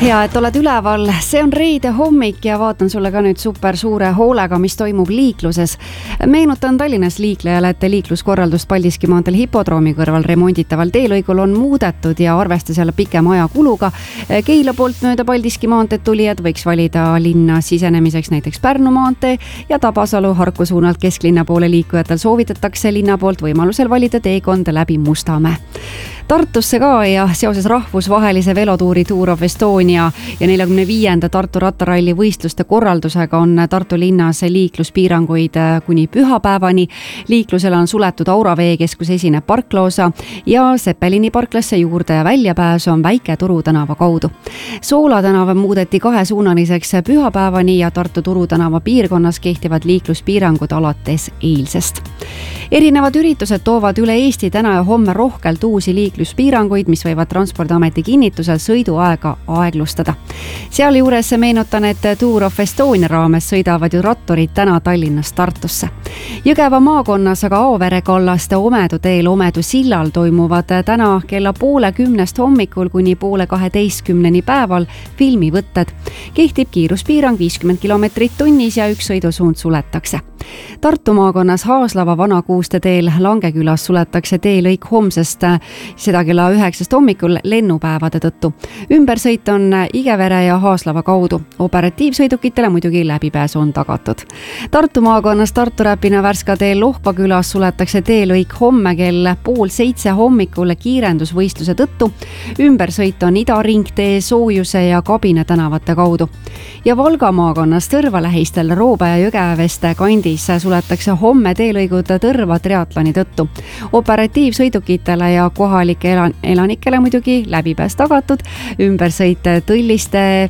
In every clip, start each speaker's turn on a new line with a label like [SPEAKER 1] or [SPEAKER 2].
[SPEAKER 1] Hea, et oled üleval. See on reede hommik ja vaatan sulle ka nüüd super suure hoolega, mis toimub liikluses. Meenutan Tallinnas liiklejale, et liikluskorraldust Paldiski maanteel hipodroomi kõrval remonditaval teelõigul on muudetud ja arvestas jälle pikem ajakuluga. Keila poolt mööda Paldiski maanteed tulijad võiks valida linna sisenemiseks näiteks Pärnu maantee ja Tabasalu Harku suunalt kesklinna poole liikujatel soovitatakse linna poolt võimalusel valida teekond läbi Mustamäe. Tartusse ka ja seoses rahvusvahelise velotuuri Tour of Estonia ja 45. Tartu rattaralli võistluste korraldusega on Tartu linnas liikluspiiranguid kuni pühapäevani. Liiklusele on suletud Aura veekeskus esineb parkloosa ja Seppelini parklasse juurde ja väljapääs on Väike Turu tänava kaudu. Soola tänav muudeti kahesuunaliseks pühapäevani ja Tartu Turu tänava piirkonnas kehtivad liikluspiirangud alates eilsest. Erinevad üritused toovad üle Eesti täna ja homme rohkelt uusi liikluspiiranguid, mis võivad Transpordiameti kinnitusel sõiduaega aeglustada. Sealjuures meenutan, et Tour of Estonia raames sõidavad ju ratturid täna Tallinnast Tartusse. Jõgeva maakonnas aga Aovere kallaste Omedu teel Omedu sillal toimuvad täna kella 9:30 hommikul kuni 11:30 päeval filmivõtted. Kehtib kiiruspiirang 50 kilomeetrit tunnis ja üks sõidusuund suletakse. Tartu maakonnas Haaslava Vanakuuste teel Langekülas suletakse teelõik homsest, seda kella 9 hommikul lennupäevade tõttu. Ümbersõit on Igevere ja Haaslava kaudu. Operatiivsõidukitele muidugi läbipääs on tagatud. Tartu maakonnas Tartu-Räpina Värska teel Lohva külas suletakse teelõik homme kell 6:30 hommikul kiirendusvõistluse tõttu. Ümbersõit on Idaringtee, Soojuse ja Kabine tänavate kaudu. Ja Valga maakonnas Tõrva lähistel Roobe ja Jõgeveste kandis suletakse homme teelõigud Tõrva triatloni tõttu. Operatiivsõidukitele ja kohalike elanikele muidugi läbipääs tagatud, ümbersõit Tõlliste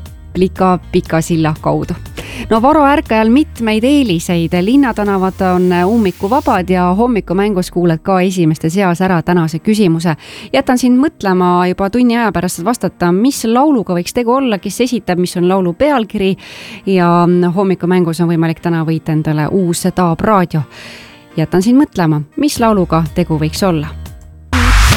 [SPEAKER 1] Pika silla kaudu. No varaärkajal mitmeid eeliseid. Linnatänavad on ummikuvabad ja hommikumängus kuuled ka esimeste seas ära tänase küsimuse. Jätan sind mõtlema juba tunni aja pärast vastata, mis lauluga võiks tegu olla, kes esitab, mis on laulu pealkiri ja hommikumängus on võimalik täna võita endale uus Taab raadio. Jätan sind mõtlema, mis lauluga tegu võiks olla.